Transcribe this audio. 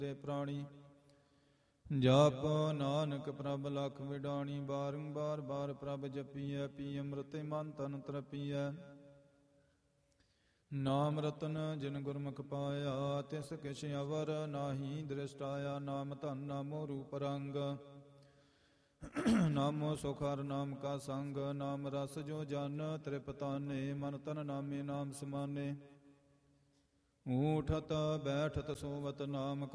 ਦੇ ਪ੍ਰਾਣੀ। ਜਪ ਨਾਨਕ ਪ੍ਰਭ ਲਖ ਵਿਡਾਣੀ। ਬਾਰੰਬਾਰ ਬਾਰ ਪ੍ਰਭ ਜਪੀਐ। ਪੀ ਅੰਮ੍ਰਿਤੇ ਮਨ ਤਨ ਤਰਪੀਐ। ਨਾਮ ਰਤਨ ਜਿਨ ਗੁਰਮੁਖ ਪਾਇਆ। ਤਿਸ ਕਿਛ ਅਵਰ ਨਾਹੀ ਦ੍ਰਿਸ਼ਟ ਆਇਆ। ਨਾਮ ਧਨ ਨਾਮੋ ਰੂਪ ਰੰਗ। ਨਾਮੋ ਸੁਖ ਹਰਿ ਨਾਮ ਕਾ ਸੰਗ। ਨਾਮ ਰਸ ਜੋ ਜਨ ਤ੍ਰਿਪਤਾਨੇ। ਮਨ ਤਨ ਨਾਮੇ ਨਾਮ ਸਮਾਨੇ। ਊਠਤ ਬੈਠਤ ਸੋਵਤ ਨਾਮ